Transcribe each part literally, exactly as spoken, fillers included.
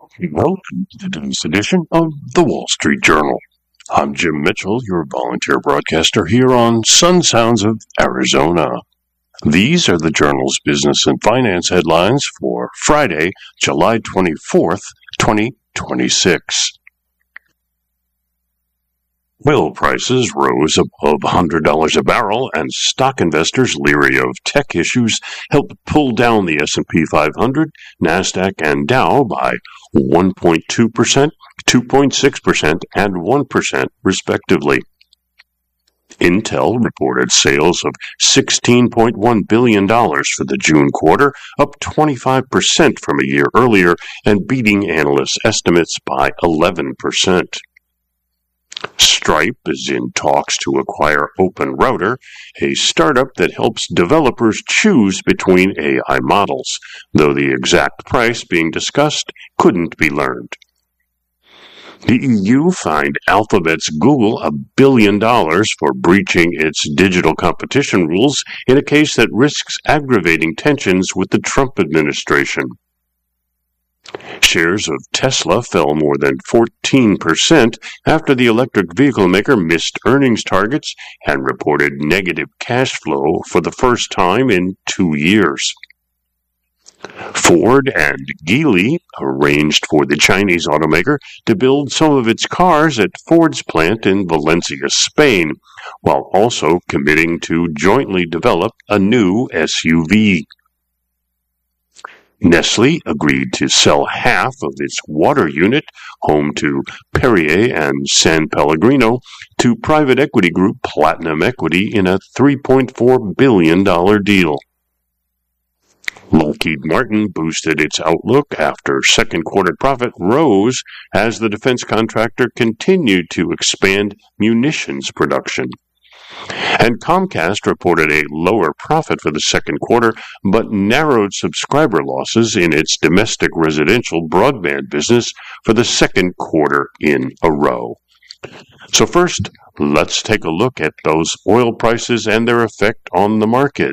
Welcome to today's edition of the Wall Street Journal. I'm Jim Mitchell, your volunteer broadcaster here on Sun Sounds of Arizona. These are the Journal's business and finance headlines for Friday, July twenty-fourth, twenty twenty-six. Oil prices rose above one hundred dollars a barrel, and stock investors leery of tech issues helped pull down the S and P five hundred, NASDAQ, and Dow by one point two percent, two point six percent, and one percent, respectively. Intel reported sales of sixteen point one billion dollars for the June quarter, up twenty-five percent from a year earlier and beating analysts' estimates by eleven percent. Stripe is in talks to acquire OpenRouter, a startup that helps developers choose between A I models, though the exact price being discussed couldn't be learned. The E U fined Alphabet's Google a billion dollars for breaching its digital competition rules in a case that risks aggravating tensions with the Trump administration. Shares of Tesla fell more than fourteen percent after the electric vehicle maker missed earnings targets and reported negative cash flow for the first time in two years. Ford and Geely arranged for the Chinese automaker to build some of its cars at Ford's plant in Valencia, Spain, while also committing to jointly develop a new S U V. Nestle agreed to sell half of its water unit, home to Perrier and San Pellegrino, to private equity group Platinum Equity in a three point four billion dollars deal. Lockheed Martin boosted its outlook after second quarter profit rose as the defense contractor continued to expand munitions production. And Comcast reported a lower profit for the second quarter, but narrowed subscriber losses in its domestic residential broadband business for the second quarter in a row. So first, let's take a look at those oil prices and their effect on the market.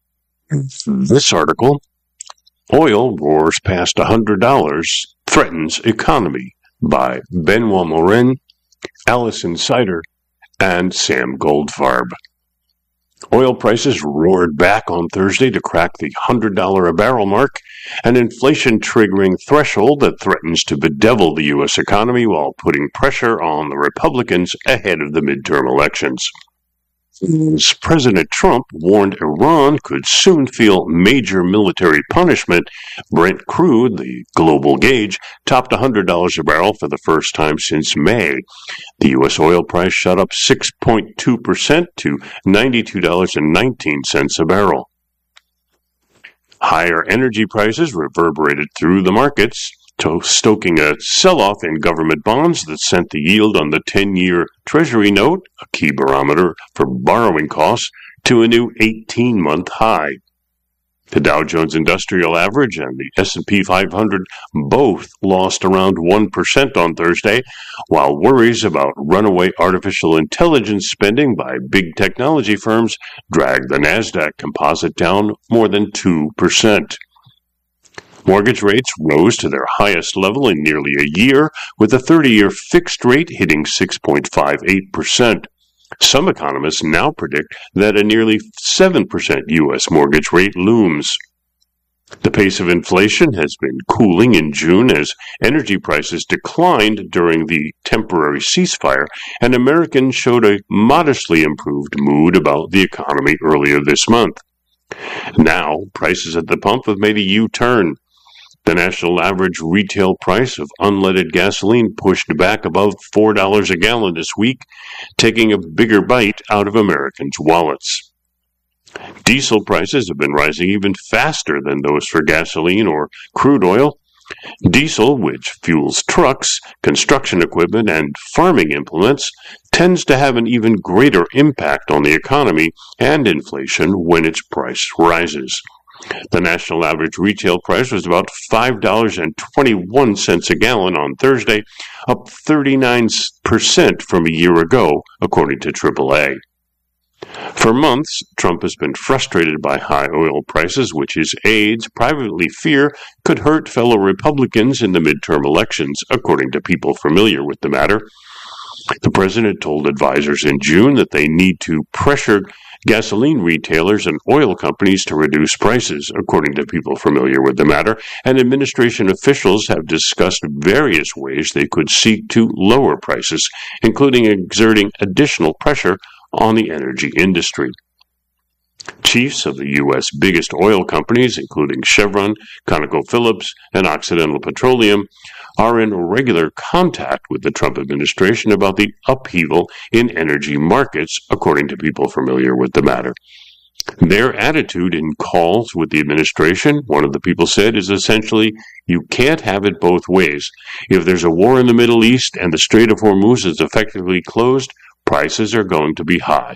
This article, Oil Roars Past one hundred dollars, Threatens Economy, by Benoit Morin, Allison Sider, and Sam Goldfarb. Oil prices roared back on Thursday to crack the one hundred dollars a barrel mark, an inflation-triggering threshold that threatens to bedevil the U S economy while putting pressure on the Republicans ahead of the midterm elections. As President Trump warned Iran could soon feel major military punishment, Brent crude, the global gauge, topped one hundred dollars a barrel for the first time since May. The U S oil price shot up six point two percent to ninety-two dollars and nineteen cents a barrel. Higher energy prices reverberated through the markets, stoking a sell-off in government bonds that sent the yield on the ten-year Treasury note, a key barometer for borrowing costs, to a new eighteen-month high. The Dow Jones Industrial Average and the S and P five hundred both lost around one percent on Thursday, while worries about runaway artificial intelligence spending by big technology firms dragged the NASDAQ composite down more than two percent. Mortgage rates rose to their highest level in nearly a year, with the thirty-year fixed rate hitting six point five eight percent. Some economists now predict that a nearly seven percent U S mortgage rate looms. The pace of inflation has been cooling in June as energy prices declined during the temporary ceasefire, and Americans showed a modestly improved mood about the economy earlier this month. Now, prices at the pump have made a U-turn. The national average retail price of unleaded gasoline pushed back above four dollars a gallon this week, taking a bigger bite out of Americans' wallets. Diesel prices have been rising even faster than those for gasoline or crude oil. Diesel, which fuels trucks, construction equipment, and farming implements, tends to have an even greater impact on the economy and inflation when its price rises. The national average retail price was about five dollars and twenty-one cents a gallon on Thursday, up thirty-nine percent from a year ago, according to triple A. For months, Trump has been frustrated by high oil prices, which his aides privately fear could hurt fellow Republicans in the midterm elections, according to people familiar with the matter. The president told advisors in June that they need to pressure gasoline retailers and oil companies to reduce prices, according to people familiar with the matter, and administration officials have discussed various ways they could seek to lower prices, including exerting additional pressure on the energy industry. Chiefs of the U S biggest oil companies, including Chevron, ConocoPhillips, and Occidental Petroleum, are in regular contact with the Trump administration about the upheaval in energy markets, according to people familiar with the matter. Their attitude in calls with the administration, one of the people said, is essentially, you can't have it both ways. If there's a war in the Middle East and the Strait of Hormuz is effectively closed, prices are going to be high.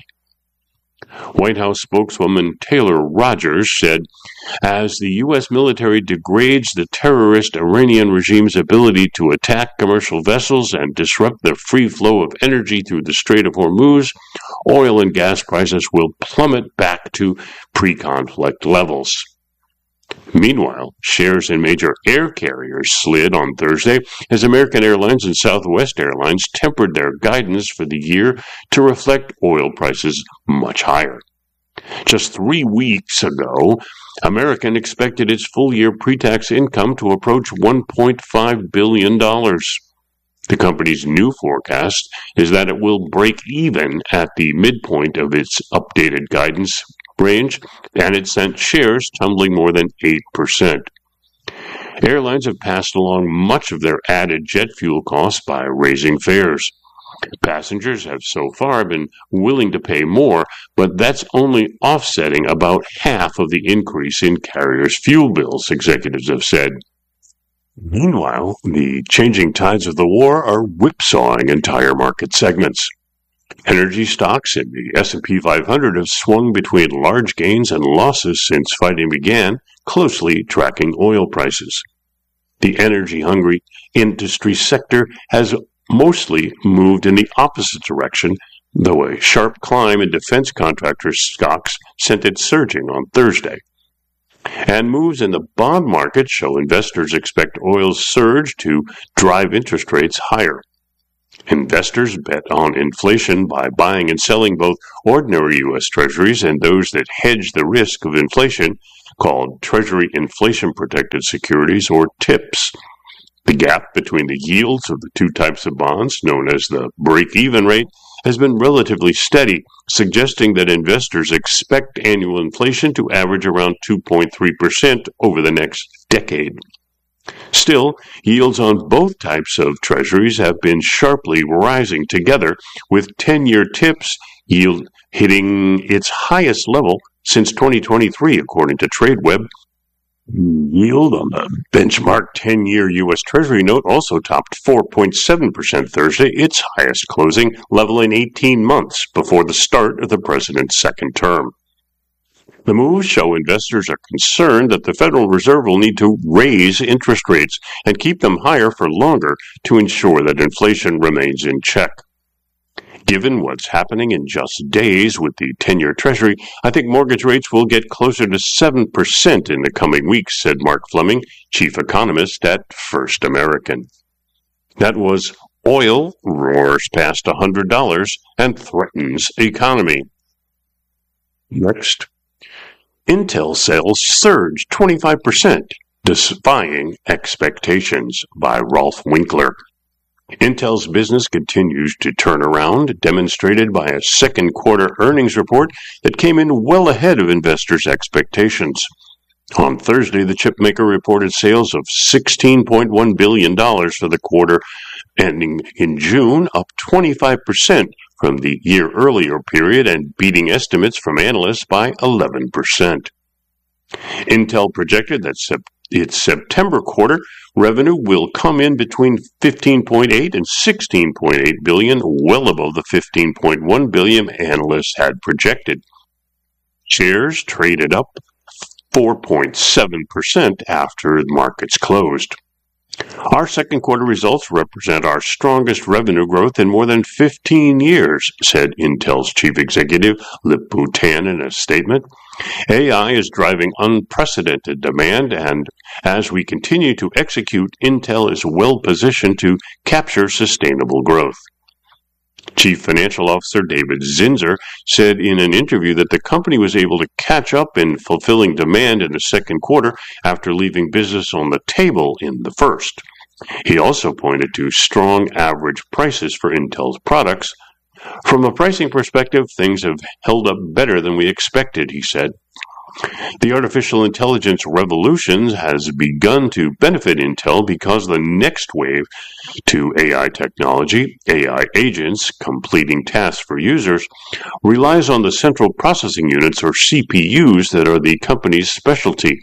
White House spokeswoman Taylor Rogers said, as the U S military degrades the terrorist Iranian regime's ability to attack commercial vessels and disrupt the free flow of energy through the Strait of Hormuz, oil and gas prices will plummet back to pre-conflict levels. Meanwhile, shares in major air carriers slid on Thursday as American Airlines and Southwest Airlines tempered their guidance for the year to reflect oil prices much higher. Just three weeks ago, American expected its full-year pre-tax income to approach one point five billion dollars. The company's new forecast is that it will break even at the midpoint of its updated guidance range, and it sent shares tumbling more than eight percent. Airlines have passed along much of their added jet fuel costs by raising fares. Passengers have so far been willing to pay more, but that's only offsetting about half of the increase in carriers' fuel bills, executives have said. Meanwhile, the changing tides of the war are whipsawing entire market segments. Energy stocks in the S and P five hundred have swung between large gains and losses since fighting began, closely tracking oil prices. The energy-hungry industry sector has mostly moved in the opposite direction, though a sharp climb in defense contractor stocks sent it surging on Thursday. And moves in the bond market show investors expect oil's surge to drive interest rates higher. Investors bet on inflation by buying and selling both ordinary U S Treasuries and those that hedge the risk of inflation, called Treasury Inflation-Protected Securities, or TIPS. The gap between the yields of the two types of bonds, known as the break-even rate, has been relatively steady, suggesting that investors expect annual inflation to average around two point three percent over the next decade. Still, yields on both types of treasuries have been sharply rising together, with ten-year TIPS yield hitting its highest level since twenty twenty-three, according to TradeWeb. Yield on the benchmark ten-year U S Treasury note also topped four point seven percent Thursday, its highest closing level in eighteen months before the start of the president's second term. The moves show investors are concerned that the Federal Reserve will need to raise interest rates and keep them higher for longer to ensure that inflation remains in check. Given what's happening in just days with the ten-year Treasury, I think mortgage rates will get closer to seven percent in the coming weeks, said Mark Fleming, chief economist at First American. That was oil roars past one hundred dollars and threatens economy. Next. Intel sales surged twenty-five percent, defying expectations, by Rolf Winkler. Intel's business continues to turn around, demonstrated by a second quarter earnings report that came in well ahead of investors' expectations. On Thursday, the chipmaker reported sales of sixteen point one billion dollars for the quarter ending in June, up twenty-five percent from the year earlier period and beating estimates from analysts by eleven percent. Intel projected that sep- its September quarter revenue will come in between fifteen point eight and sixteen point eight billion dollars, well above the fifteen point one billion dollars analysts had projected. Shares traded up four point seven percent after the markets closed. Our second quarter results represent our strongest revenue growth in more than fifteen years, said Intel's chief executive Lip-Bu Tan in a statement. A I is driving unprecedented demand, and as we continue to execute, Intel is well positioned to capture sustainable growth. Chief Financial Officer David Zinsser said in an interview that the company was able to catch up in fulfilling demand in the second quarter after leaving business on the table in the first. He also pointed to strong average prices for Intel's products. From a pricing perspective, things have held up better than we expected, he said. The artificial intelligence revolution has begun to benefit Intel because the next wave to A I technology, A I agents completing tasks for users, relies on the central processing units or C P Us that are the company's specialty.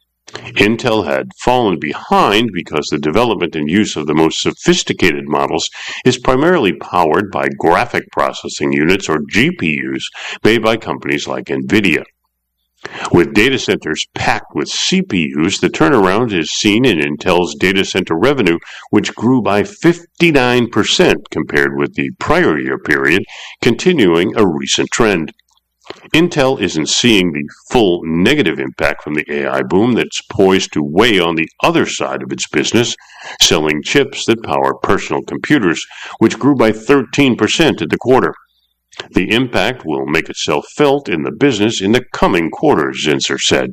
Intel had fallen behind because the development and use of the most sophisticated models is primarily powered by graphic processing units or G P Us made by companies like NVIDIA. With data centers packed with C P Us, the turnaround is seen in Intel's data center revenue, which grew by fifty-nine percent compared with the prior year period, continuing a recent trend. Intel isn't seeing the full negative impact from the A I boom that's poised to weigh on the other side of its business, selling chips that power personal computers, which grew by thirteen percent in the quarter. The impact will make itself felt in the business in the coming quarters, Zinsser said.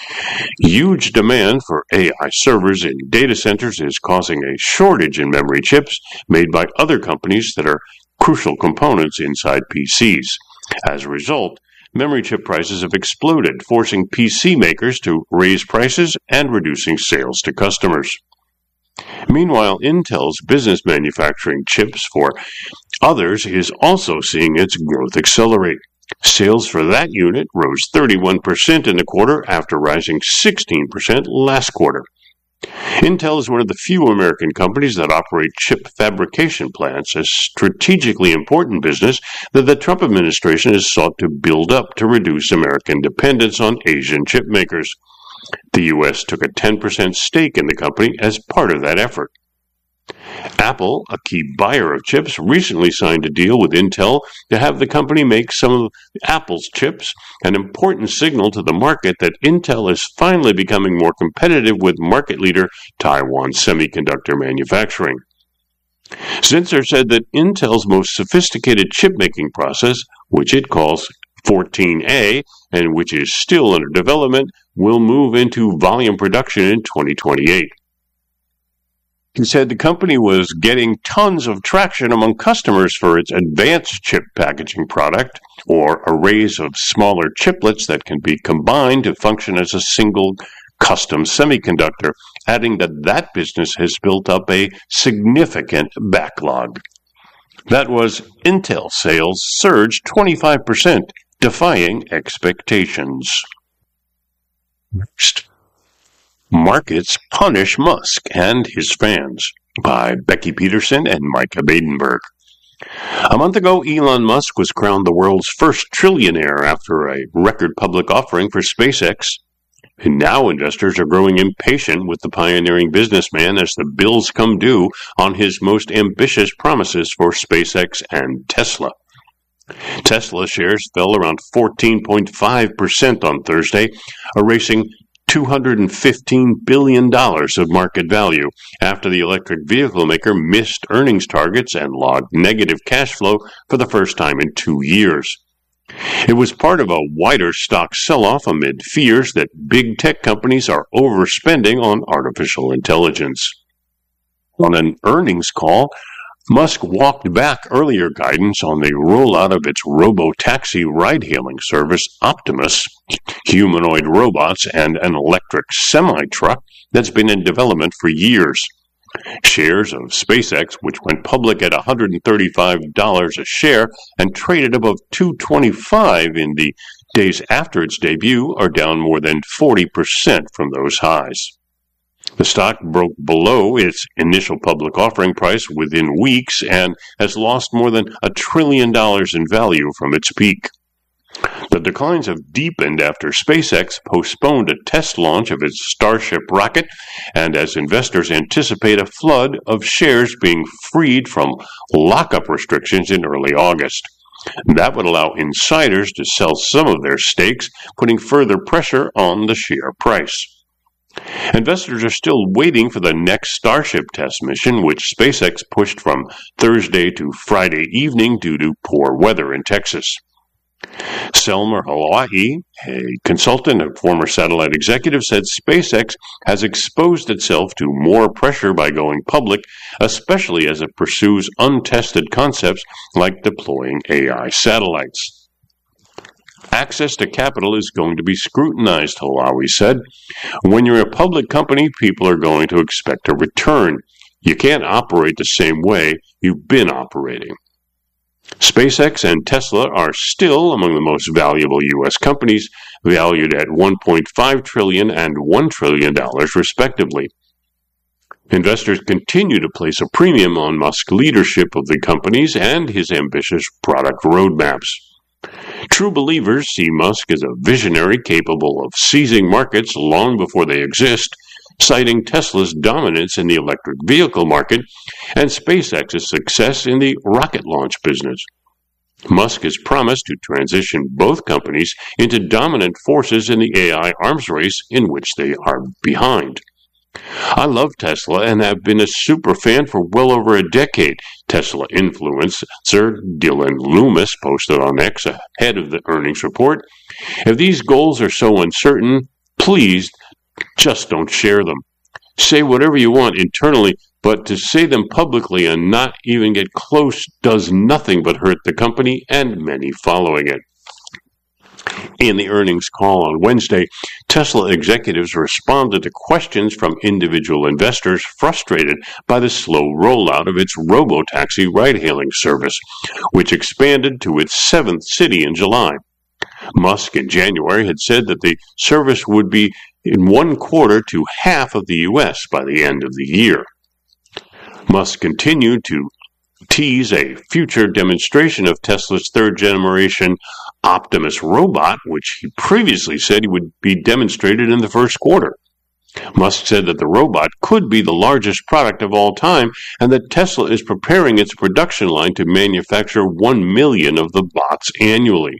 Huge demand for A I servers in data centers is causing a shortage in memory chips made by other companies that are crucial components inside P Cs. As a result, memory chip prices have exploded, forcing P C makers to raise prices and reducing sales to customers. Meanwhile, Intel's business manufacturing chips for others is also seeing its growth accelerate. Sales for that unit rose thirty-one percent in the quarter after rising sixteen percent last quarter. Intel is one of the few American companies that operate chip fabrication plants, a strategically important business that the Trump administration has sought to build up to reduce American dependence on Asian chip makers. The U S took a ten percent stake in the company as part of that effort. Apple, a key buyer of chips, recently signed a deal with Intel to have the company make some of Apple's chips, an important signal to the market that Intel is finally becoming more competitive with market leader Taiwan Semiconductor Manufacturing. Zinsser said that Intel's most sophisticated chip-making process, which it calls fourteen A, and which is still under development, will move into volume production in twenty twenty-eight. He said the company was getting tons of traction among customers for its advanced chip packaging product, or arrays of smaller chiplets that can be combined to function as a single custom semiconductor, adding that that business has built up a significant backlog. That was Intel sales surged twenty-five percent, defying expectations. Next. Markets Punish Musk and His Fans by Becky Peterson and Micah Badenberg. A month ago, Elon Musk was crowned the world's first trillionaire after a record public offering for SpaceX. And now investors are growing impatient with the pioneering businessman as the bills come due on his most ambitious promises for SpaceX and Tesla. Tesla shares fell around fourteen point five percent on Thursday, erasing two hundred fifteen billion dollars of market value after the electric vehicle maker missed earnings targets and logged negative cash flow for the first time in two years. It was part of a wider stock sell-off amid fears that big tech companies are overspending on artificial intelligence. On an earnings call, Musk walked back earlier guidance on the rollout of its robo-taxi ride-hailing service Optimus, humanoid robots, and an electric semi-truck that's been in development for years. Shares of SpaceX, which went public at one hundred thirty-five dollars a share and traded above two hundred twenty-five dollars in the days after its debut, are down more than forty percent from those highs. The stock broke below its initial public offering price within weeks and has lost more than a trillion dollars in value from its peak. The declines have deepened after SpaceX postponed a test launch of its Starship rocket, and as investors anticipate a flood of shares being freed from lockup restrictions in early August. That would allow insiders to sell some of their stakes, putting further pressure on the share price. Investors are still waiting for the next Starship test mission, which SpaceX pushed from Thursday to Friday evening due to poor weather in Texas. Selmer Hawaii, a consultant and former satellite executive, said SpaceX has exposed itself to more pressure by going public, especially as it pursues untested concepts like deploying A I satellites. Access to capital is going to be scrutinized, Hawaii said. When you're a public company, people are going to expect a return. You can't operate the same way you've been operating. SpaceX and Tesla are still among the most valuable U S companies, valued at one point five trillion dollars and one trillion dollars respectively. Investors continue to place a premium on Musk's leadership of the companies and his ambitious product roadmaps. True believers see Musk as a visionary capable of seizing markets long before they exist, citing Tesla's dominance in the electric vehicle market and SpaceX's success in the rocket launch business. Musk has promised to transition both companies into dominant forces in the A I arms race in which they are behind. I love Tesla and have been a super fan for well over a decade, Tesla influencer Dylan Loomis posted on X ahead of the earnings report. If these goals are so uncertain, please just don't share them. Say whatever you want internally, but to say them publicly and not even get close does nothing but hurt the company and many following it. In the earnings call on Wednesday, Tesla executives responded to questions from individual investors frustrated by the slow rollout of its robotaxi ride-hailing service, which expanded to its seventh city in July. Musk in January had said that the service would be in one quarter to half of the U S by the end of the year. Musk continued to tease a future demonstration of Tesla's third-generation Optimus robot, which he previously said he would be demonstrated in the first quarter. Musk said that the robot could be the largest product of all time and that Tesla is preparing its production line to manufacture one million of the bots annually.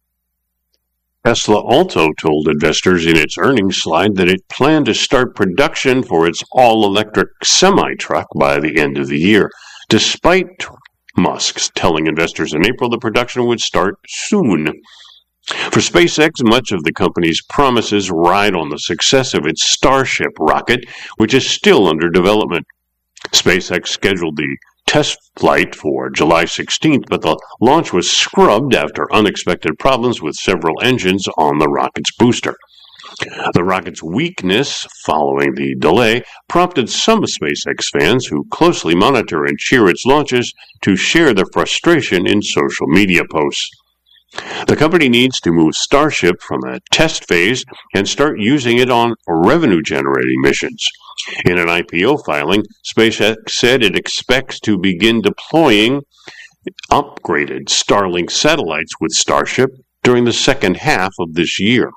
Tesla also told investors in its earnings slide that it planned to start production for its all-electric semi-truck by the end of the year, despite Musk's telling investors in April the production would start soon. For SpaceX, much of the company's promises ride on the success of its Starship rocket, which is still under development. SpaceX scheduled the test flight for July sixteenth, but the launch was scrubbed after unexpected problems with several engines on the rocket's booster. The rocket's weakness following the delay prompted some SpaceX fans who closely monitor and cheer its launches to share their frustration in social media posts. The company needs to move Starship from a test phase and start using it on revenue-generating missions. In an I P O filing, SpaceX said it expects to begin deploying upgraded Starlink satellites with Starship during the second half of this year.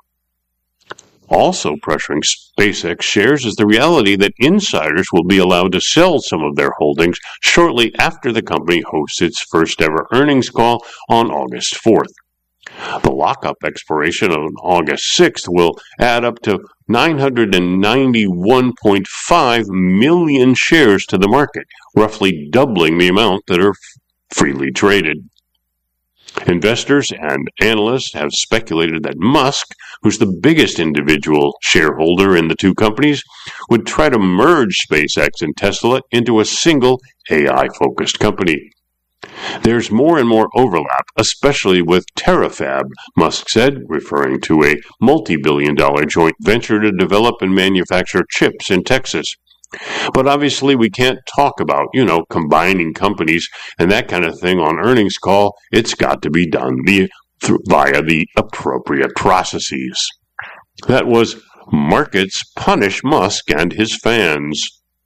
Also pressuring SpaceX shares is the reality that insiders will be allowed to sell some of their holdings shortly after the company hosts its first-ever earnings call on August fourth. The lockup expiration on August sixth will add up to nine hundred ninety-one point five million shares to the market, roughly doubling the amount that are freely traded. Investors and analysts have speculated that Musk, who's the biggest individual shareholder in the two companies, would try to merge SpaceX and Tesla into a single A I-focused company. There's more and more overlap, especially with Terafab, Musk said, referring to a multi-billion dollar joint venture to develop and manufacture chips in Texas. But obviously we can't talk about, you know, combining companies and that kind of thing on earnings call. It's got to be done the, th- via the appropriate processes. That was Markets Punish Musk and His Fans.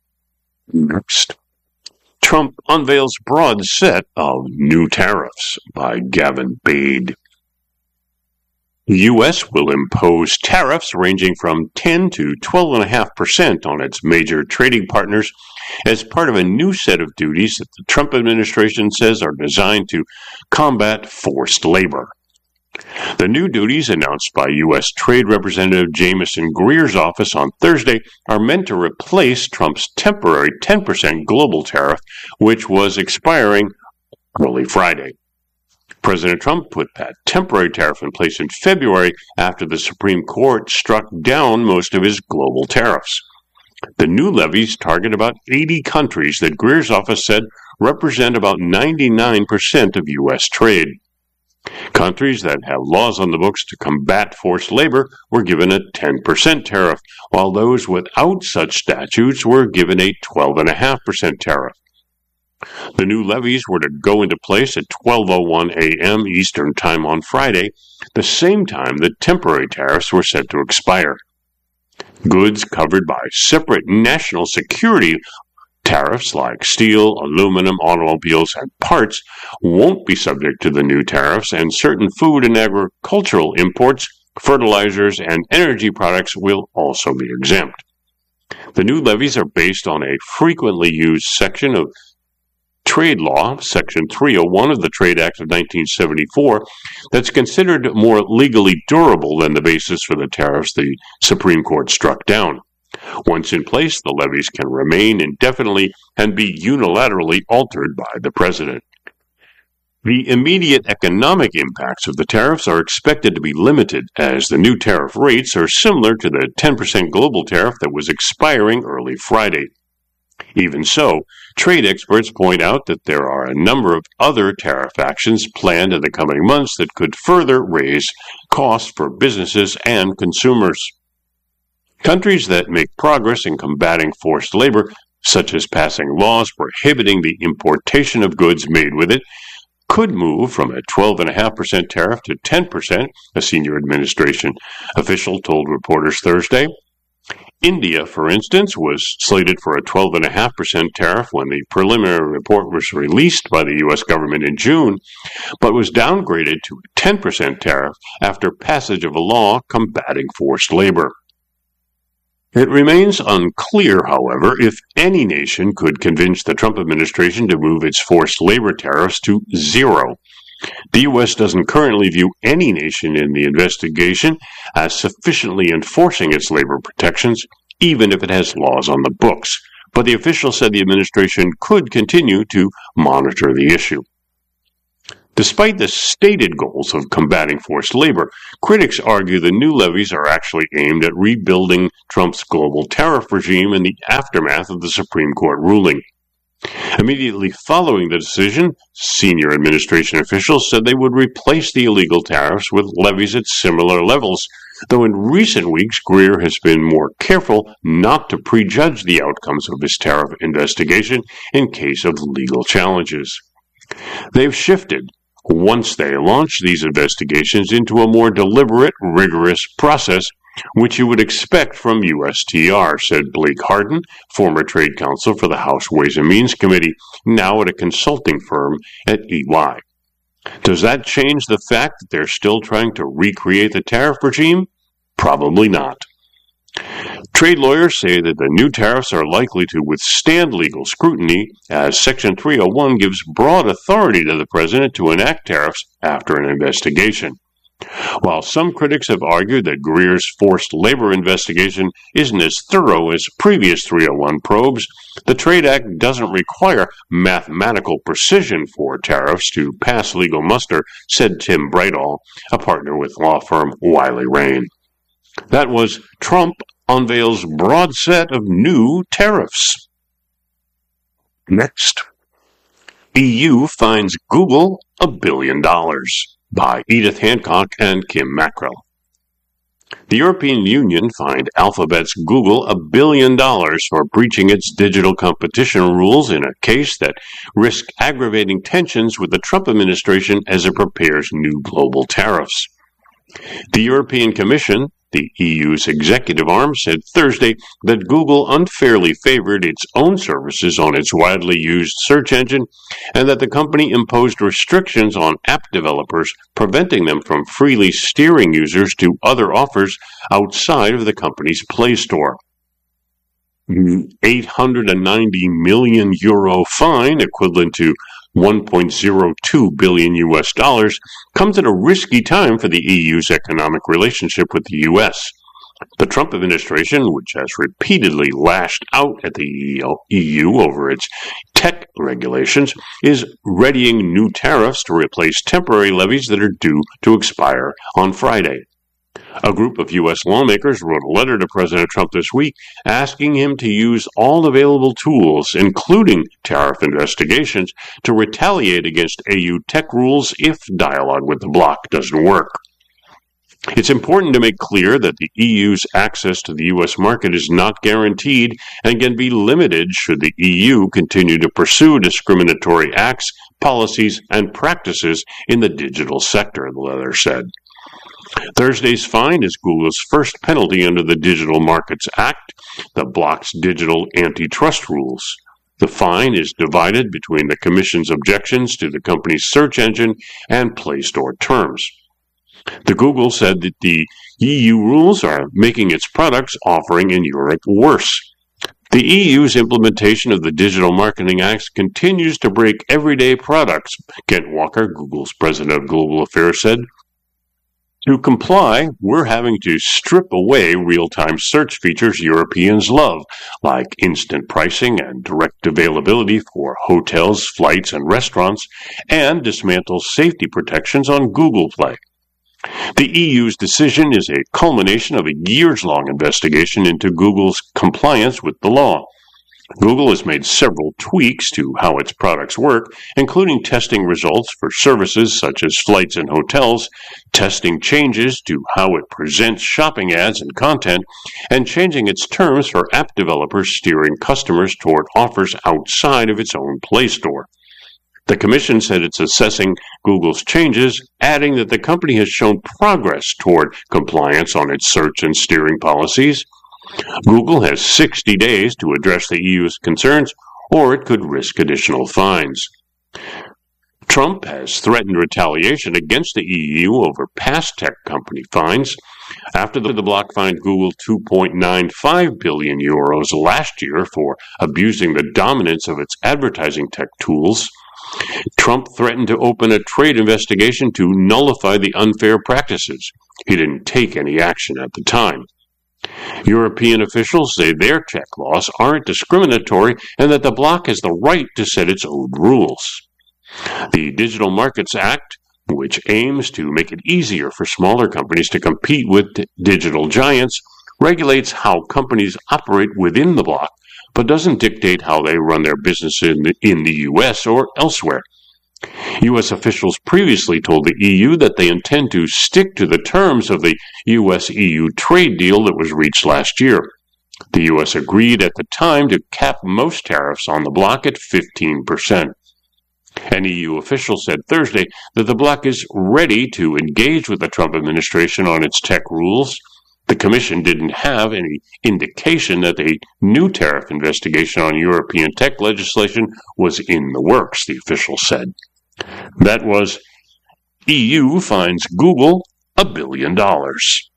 Next. Trump unveils broad set of new tariffs by Gavin Bade. The U S will impose tariffs ranging from ten to twelve point five percent on its major trading partners as part of a new set of duties that the Trump administration says are designed to combat forced labor. The new duties announced by U S Trade Representative Jamieson Greer's office on Thursday are meant to replace Trump's temporary ten percent global tariff, which was expiring early Friday. President Trump put that temporary tariff in place in February after the Supreme Court struck down most of his global tariffs. The new levies target about eighty countries that Greer's office said represent about ninety-nine percent of U S trade. Countries that have laws on the books to combat forced labor were given a ten percent tariff, while those without such statutes were given a twelve point five percent tariff. The new levies were to go into place at twelve oh one a.m. Eastern Time on Friday, the same time the temporary tariffs were set to expire. Goods covered by separate national security tariffs like steel, aluminum, automobiles, and parts won't be subject to the new tariffs, and certain food and agricultural imports, fertilizers, and energy products will also be exempt. The new levies are based on a frequently used section of trade law, Section three oh one of the Trade Act of nineteen seventy-four, that's considered more legally durable than the basis for the tariffs the Supreme Court struck down. Once in place, the levies can remain indefinitely and be unilaterally altered by the president. The immediate economic impacts of the tariffs are expected to be limited, as the new tariff rates are similar to the ten percent global tariff that was expiring early Friday. Even so, trade experts point out that there are a number of other tariff actions planned in the coming months that could further raise costs for businesses and consumers. Countries that make progress in combating forced labor, such as passing laws prohibiting the importation of goods made with it, could move from a twelve point five percent tariff to ten percent, a senior administration official told reporters Thursday. India, for instance, was slated for a twelve point five percent tariff when the preliminary report was released by the U S government in June, but was downgraded to a ten percent tariff after passage of a law combating forced labor. It remains unclear, however, if any nation could convince the Trump administration to move its forced labor tariffs to zero. The U S doesn't currently view any nation in the investigation as sufficiently enforcing its labor protections, even if it has laws on the books, but the official said the administration could continue to monitor the issue. Despite the stated goals of combating forced labor, critics argue the new levies are actually aimed at rebuilding Trump's global tariff regime in the aftermath of the Supreme Court ruling. Immediately following the decision, senior administration officials said they would replace the illegal tariffs with levies at similar levels, though in recent weeks Greer has been more careful not to prejudge the outcomes of his tariff investigation in case of legal challenges. They've shifted, once they launch these investigations, into a more deliberate, rigorous process, which you would expect from U S T R, said Blake Hardin, former trade counsel for the House Ways and Means Committee, now at a consulting firm at E Y. Does that change the fact that they're still trying to recreate the tariff regime? Probably not. Trade lawyers say that the new tariffs are likely to withstand legal scrutiny, as Section three oh one gives broad authority to the president to enact tariffs after an investigation. While some critics have argued that Greer's forced labor investigation isn't as thorough as previous three oh one probes, the Trade Act doesn't require mathematical precision for tariffs to pass legal muster, said Tim Brightall, a partner with law firm Wiley Rain. That was Trump unveils broad set of new tariffs. Next, E U fines Google a billion dollars, by Edith Hancock and Kim Mackrell. The European Union fined Alphabet's Google a billion dollars for breaching its digital competition rules in a case that risks aggravating tensions with the Trump administration as it prepares new global tariffs. The European Commission the E U's executive arm, said Thursday that Google unfairly favored its own services on its widely used search engine and that the company imposed restrictions on app developers, preventing them from freely steering users to other offers outside of the company's Play Store. The eight hundred ninety million euro fine, equivalent to one point zero two billion U S dollars, comes at a risky time for the E U's economic relationship with the U S. The Trump administration, which has repeatedly lashed out at the E U over its tech regulations, is readying new tariffs to replace temporary levies that are due to expire on Friday. A group of U S lawmakers wrote a letter to President Trump this week asking him to use all available tools, including tariff investigations, to retaliate against E U tech rules if dialogue with the bloc doesn't work. It's important to make clear that the E U's access to the U S market is not guaranteed and can be limited should the E U continue to pursue discriminatory acts, policies, and practices in the digital sector, the letter said. Thursday's fine is Google's first penalty under the Digital Markets Act, the bloc's digital antitrust rules. The fine is divided between the Commission's objections to the company's search engine and Play Store terms. The Google said that the E U rules are making its products offering in Europe worse. The E U's implementation of the Digital Marketing Act continues to break everyday products, Kent Walker, Google's president of global affairs, said. To comply, we're having to strip away real-time search features Europeans love, like instant pricing and direct availability for hotels, flights, and restaurants, and dismantle safety protections on Google Play. The E U's decision is a culmination of a years-long investigation into Google's compliance with the law. Google has made several tweaks to how its products work, including testing results for services such as flights and hotels, testing changes to how it presents shopping ads and content, and changing its terms for app developers steering customers toward offers outside of its own Play Store. The Commission said it's assessing Google's changes, adding that the company has shown progress toward compliance on its search and steering policies. Google has sixty days to address the E U's concerns, or it could risk additional fines. Trump has threatened retaliation against the E U over past tech company fines. After the bloc fined Google two point nine five billion euros last year for abusing the dominance of its advertising tech tools, Trump threatened to open a trade investigation to nullify the unfair practices. He didn't take any action at the time. European officials say their tech laws aren't discriminatory and that the bloc has the right to set its own rules. The Digital Markets Act, which aims to make it easier for smaller companies to compete with digital giants, regulates how companies operate within the bloc, but doesn't dictate how they run their business in the, in the U S or elsewhere. U S officials previously told the E U that they intend to stick to the terms of the U S E U trade deal that was reached last year. The U S agreed at the time to cap most tariffs on the bloc at fifteen percent. An E U official said Thursday that the bloc is ready to engage with the Trump administration on its tech rules. The Commission didn't have any indication that a new tariff investigation on European tech legislation was in the works, the official said. That was E U fines Google a billion dollars.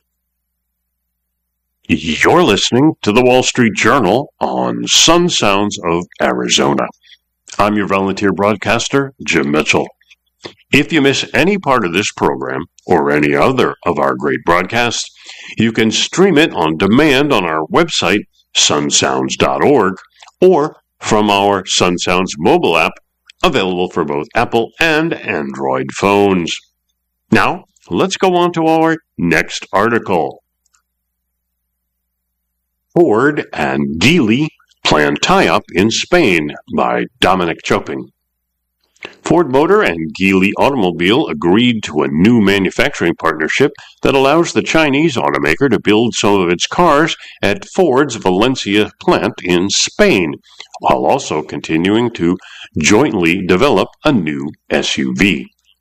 You're listening to the Wall Street Journal on Sun Sounds of Arizona. I'm your volunteer broadcaster, Jim Mitchell. If you miss any part of this program or any other of our great broadcasts, you can stream it on demand on our website, sun sounds dot org, or from our Sun Sounds mobile app, available for both Apple and Android phones. Now, let's go on to our next article. Ford and Geely plan tie-up in Spain, by Dominic Chopin. Ford Motor and Geely Automobile agreed to a new manufacturing partnership that allows the Chinese automaker to build some of its cars at Ford's Valencia plant in Spain, while also continuing to jointly develop a new S U V.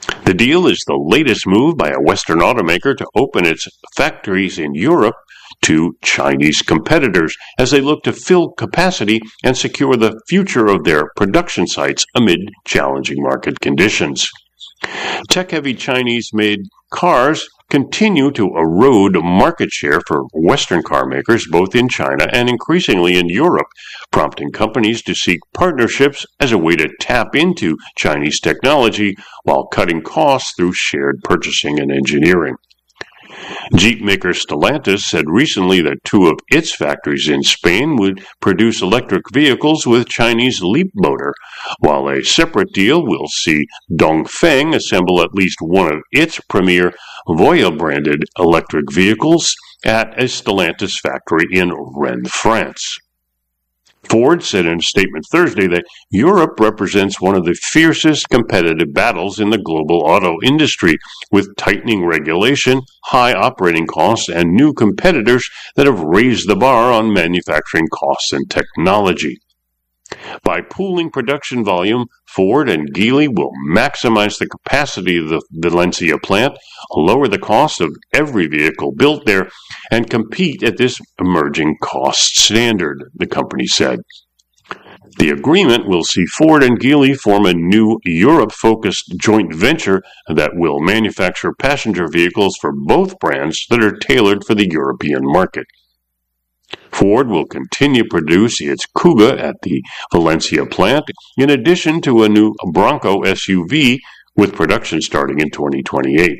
The deal is the latest move by a Western automaker to open its factories in Europe to Chinese competitors as they look to fill capacity and secure the future of their production sites amid challenging market conditions. Tech-heavy Chinese-made cars continue to erode market share for Western car makers both in China and increasingly in Europe, prompting companies to seek partnerships as a way to tap into Chinese technology while cutting costs through shared purchasing and engineering. Jeep maker Stellantis said recently that two of its factories in Spain would produce electric vehicles with Chinese Leapmotor, while a separate deal will see Dongfeng assemble at least one of its premier Voya-branded electric vehicles at a Stellantis factory in Rennes, France. Ford said in a statement Thursday that Europe represents one of the fiercest competitive battles in the global auto industry, with tightening regulation, high operating costs, and new competitors that have raised the bar on manufacturing costs and technology. By pooling production volume, Ford and Geely will maximize the capacity of the Valencia plant, lower the cost of every vehicle built there, and compete at this emerging cost standard, the company said. The agreement will see Ford and Geely form a new Europe-focused joint venture that will manufacture passenger vehicles for both brands that are tailored for the European market. Ford will continue to produce its Kuga at the Valencia plant, in addition to a new Bronco S U V, with production starting in twenty twenty-eight.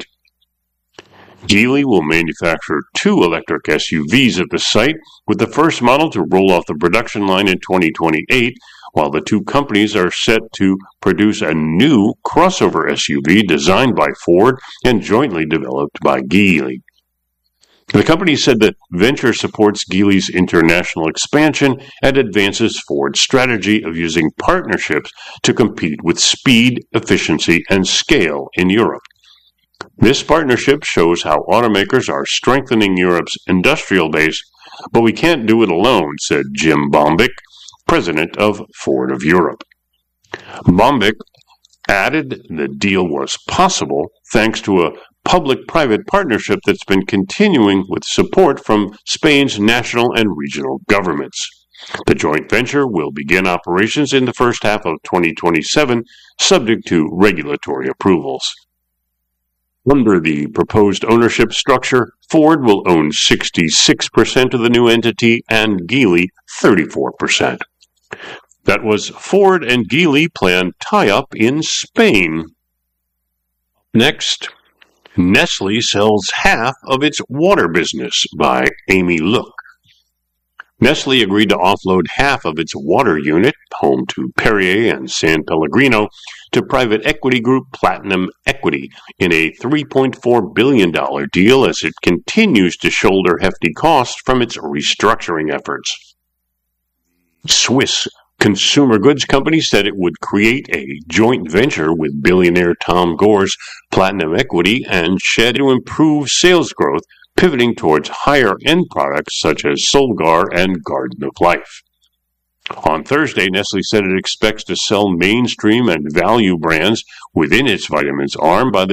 Geely will manufacture two electric S U Vs at the site, with the first model to roll off the production line in twenty twenty-eight, while the two companies are set to produce a new crossover S U V designed by Ford and jointly developed by Geely. The company said that venture supports Geely's international expansion and advances Ford's strategy of using partnerships to compete with speed, efficiency, and scale in Europe. This partnership shows how automakers are strengthening Europe's industrial base, but we can't do it alone, said Jim Bombick, president of Ford of Europe. Bombick added the deal was possible thanks to a public-private partnership that's been continuing with support from Spain's national and regional governments. The joint venture will begin operations in the first half of twenty twenty-seven, subject to regulatory approvals. Under the proposed ownership structure, Ford will own sixty-six percent of the new entity and Geely thirty-four percent. That was Ford and Geely planned tie-up in Spain. Next, Nestle sells half of its water business by Amy Look. Nestle agreed to offload half of its water unit, home to Perrier and San Pellegrino, to private equity group Platinum Equity in a three point four billion dollars deal as it continues to shoulder hefty costs from its restructuring efforts. Swiss consumer goods company said it would create a joint venture with billionaire Tom Gore's Platinum Equity and shed to improve sales growth, pivoting towards higher-end products such as Solgar and Garden of Life. On Thursday, Nestle said it expects to sell mainstream and value brands within its vitamins arm by the